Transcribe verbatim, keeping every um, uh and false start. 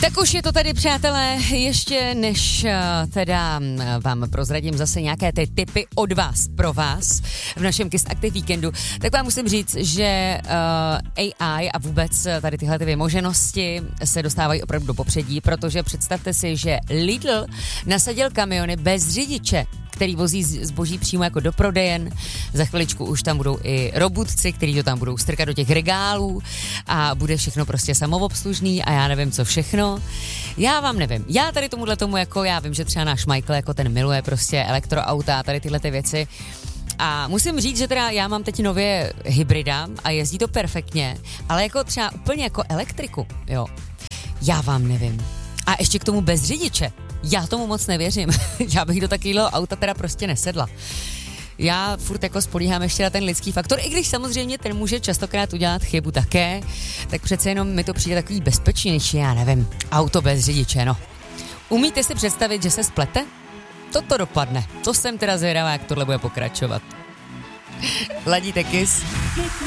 Tak už je to tady, přátelé, ještě než uh, teda uh, vám prozradím zase nějaké ty tipy od vás, pro vás v našem Kiss Active víkendu, tak vám musím říct, že uh, A I a vůbec tady tyhle ty vymoženosti se dostávají opravdu do popředí, protože představte si, že Lidl nasadil kamiony bez řidiče, který vozí zboží přímo jako do prodejen. Za chviličku už tam budou i robotci, kteří to tam budou strkat do těch regálů a bude všechno prostě samoobslužný a já nevím, co všechno. Já vám nevím. Já tady tomuhle tomu jako, já vím, že třeba náš Michael jako ten miluje prostě elektroauta a tady tyhle ty věci. A musím říct, že teda já mám teď nově hybrida a jezdí to perfektně, ale jako třeba úplně jako elektriku, jo. Já vám nevím. A ještě k tomu bez řidiče. Já tomu moc nevěřím. Já bych do takového auta teda prostě nesedla. Já furt jako spolíhám ještě na ten lidský faktor, i když samozřejmě ten může častokrát udělat chybu také, tak přece jenom mi to přijde takový bezpečnější, já nevím, auto bez řidiče, no. Umíte si představit, že se splete? Toto dopadne. To jsem teda zvědavá, jak tohle bude pokračovat. Ladíte Kiss?